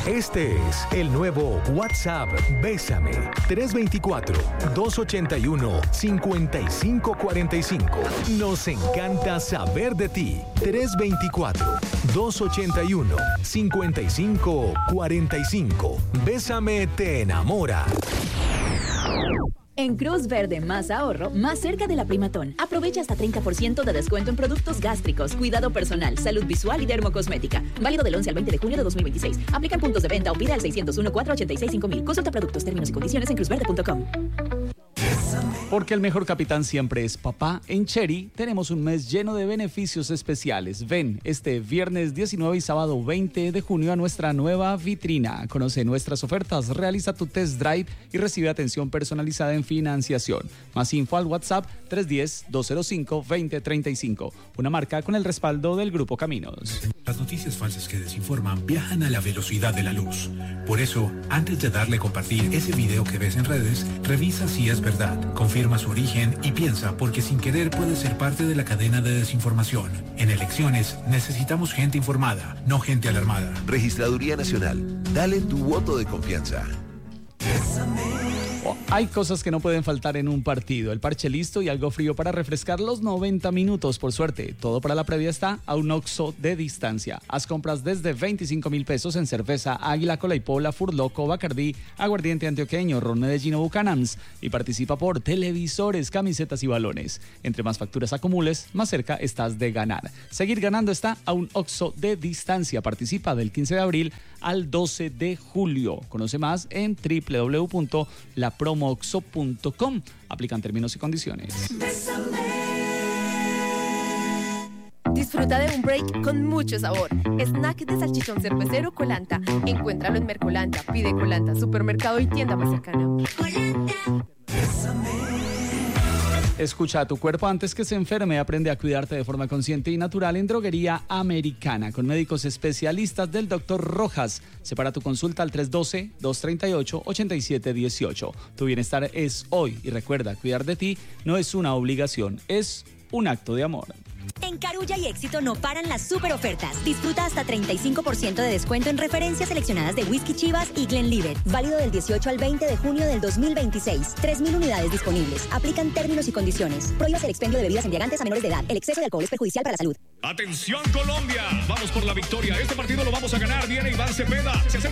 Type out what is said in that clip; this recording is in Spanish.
Este es el nuevo WhatsApp Bésame. 324-281-5545. Nos encanta saber de ti. 324-281-5545. Bésame te enamora. En Cruz Verde más ahorro, más cerca de la Primatón. Aprovecha hasta 30% de descuento en productos gástricos, cuidado personal, salud visual y dermocosmética. Válido del 11 al 20 de junio de 2026. Aplican puntos de venta o pide al 601-486-5000. Consulta productos, términos y condiciones en cruzverde.com. Porque el mejor capitán siempre es papá. En Chery tenemos un mes lleno de beneficios especiales. Ven este viernes 19 y sábado 20 de junio a nuestra nueva vitrina. Conoce nuestras ofertas, realiza tu test drive y recibe atención personalizada en financiación. Más info al WhatsApp 310-205-2035. Una marca con el respaldo del Grupo Caminos. Las noticias falsas que desinforman viajan a la velocidad de la luz. Por eso, antes de darle a compartir ese video que ves en redes, revisa si es verdad, confirma su origen y piensa, porque sin querer puede ser parte de la cadena de desinformación. En elecciones necesitamos gente informada, no gente alarmada. Registraduría Nacional. Dale tu voto de confianza. Hay cosas que no pueden faltar en un partido. El parche listo y algo frío para refrescar los 90 minutos. Por suerte, todo para la previa está a un Oxxo de distancia. Haz compras desde 25,000 pesos en cerveza Águila, Colaypola, Furloco, Bacardí, Aguardiente Antioqueño, Ron Medellín o Bucanams. Y participa por televisores, camisetas y balones. Entre más facturas acumules, más cerca estás de ganar. Seguir ganando está a un Oxxo de distancia. Participa del 15 de abril al 12 de julio. Conoce más en www.lapromooxxo.com. Aplican términos y condiciones. Disfruta de un break con mucho sabor. Snack de salchichón cervecero Colanta. Encuéntralo en Mercolanta, pide Colanta, supermercado y tienda más cercana. Escucha a tu cuerpo antes que se enferme. Aprende a cuidarte de forma consciente y natural en Droguería Americana con médicos especialistas del Dr. Rojas. Separa tu consulta al 312-238-8718. Tu bienestar es hoy y recuerda, cuidar de ti no es una obligación, es un acto de amor. En Carulla y Éxito no paran las super ofertas. Disfruta hasta 35% de descuento en referencias seleccionadas de Whisky Chivas y Glenlivet. Válido del 18 al 20 de junio del 2026. 3,000 unidades disponibles. Aplican términos y condiciones. Prohíbas el expendio de bebidas embriagantes a menores de edad. El exceso de alcohol es perjudicial para la salud. ¡Atención Colombia! Vamos por la victoria. Este partido lo vamos a ganar. Viene Iván Cepeda. Se acerca